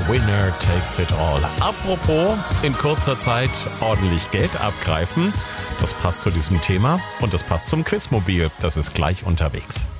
Winner takes it all. Apropos, in kurzer Zeit ordentlich Geld abgreifen. Das passt zu diesem Thema und das passt zum Quizmobil. Das ist gleich unterwegs.